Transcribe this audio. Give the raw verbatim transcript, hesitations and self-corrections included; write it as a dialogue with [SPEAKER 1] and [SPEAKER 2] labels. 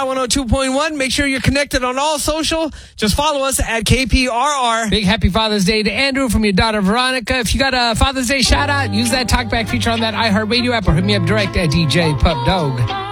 [SPEAKER 1] K-P-R-R one oh two point one. Make sure you're connected on all social. Just follow us at K P R R.
[SPEAKER 2] Big happy Father's Day to Andrew from your daughter Veronica. If you got a Father's Day shout out, use that talkback feature on that iHeartRadio app or hit me up direct at D J Pup Dog.